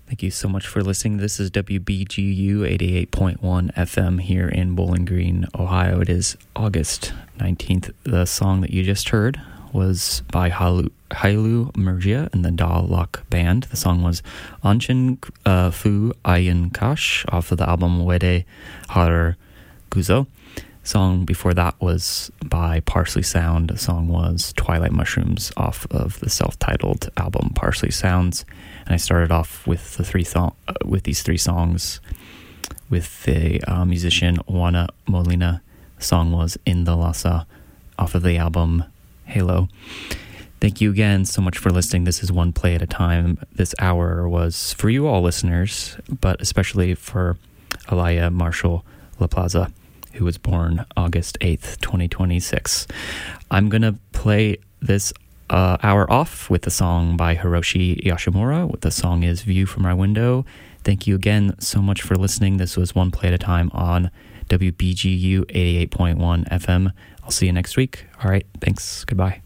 Thank you so much for listening. This is WBGU 88.1 FM here in Bowling Green, Ohio. It is August 19th. The song that you just heard was by Hailu Murgia and the Da Lok Band. The song was Anchin Fu Ayin Kash off of the album Wede Har Guzo. Song before that was by Parsley Sound. The song was Twilight Mushrooms off of the self-titled album Parsley Sounds. And I started off with these three songs with the musician Juana Molina. The song was In the Lhasa off of the album Halo. Thank you again so much for listening. This is One Play at a Time. This hour was for you all listeners, but especially for Alaya Marshall LaPlaza, who was born August 8th, 2026. I'm going to play this hour off with a song by Hiroshi Yoshimura. The song is View from My Window. Thank you again so much for listening. This was One Play at a Time on WBGU 88.1 FM. I'll see you next week. All right, thanks. Goodbye.